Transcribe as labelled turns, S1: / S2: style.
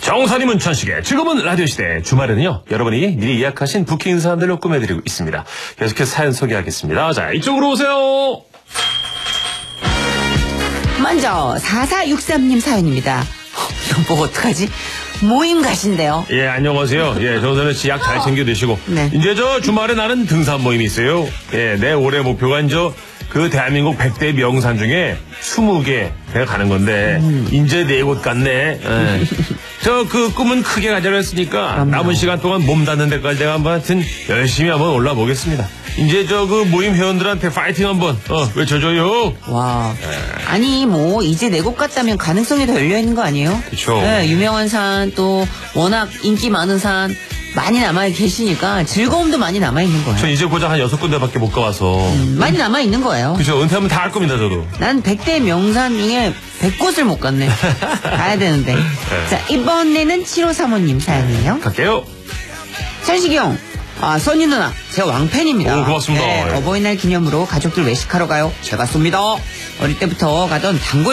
S1: 정선이 문천식의 지금은 라디오시대. 주말에는요, 여러분이 미리 예약하신 부킹 사연들로 꾸며드리고 있습니다. 계속해서 사연 소개하겠습니다. 자, 이쪽으로 오세요.
S2: 먼저 4463님 사연입니다. 이거 뭐 어떡하지? 모임 가신대요.
S1: 예, 안녕하세요. 예, 정선은 씨 약 잘 챙겨 드시고.
S2: 네.
S1: 이제 주말에 나는 등산 모임이 있어요. 예, 내 올해 목표가 그 대한민국 100대 명산 중에 20개가 가는 건데, 이제 4곳 갔네. 예. 그 꿈은 크게 가자고 했으니까,
S2: 그럼요.
S1: 남은 시간 동안 몸 닿는 데까지 내가 하여튼 열심히 한번 올라보겠습니다. 이제 그 모임 회원들한테 파이팅 한번, 외쳐줘요.
S2: 와. 아니, 이제 4곳 갔다면 가능성이 더 열려있는 거 아니에요?
S1: 그쵸.
S2: 네, 유명한 산, 또, 워낙 인기 많은 산, 많이 남아계시니까 즐거움도 많이 남아있는 거예요.
S1: 저 이제 고작 한 6군데밖에 못 가봐서.
S2: 많이 남아있는 거예요.
S1: 그죠. 은퇴하면 다 할 겁니다, 저도.
S2: 난 100대 명산 중에 100곳을 못 갔네. 가야 되는데. 자, 이번에는 7535님 사연이에요.
S1: 갈게요.
S2: 천식이 형, 선희 누나, 제가 왕팬입니다.
S1: 오, 고맙습니다.
S2: 네, 어버이날 기념으로 가족들 외식하러 가요. 제가 쏩니다. 어릴 때부터 가던 단골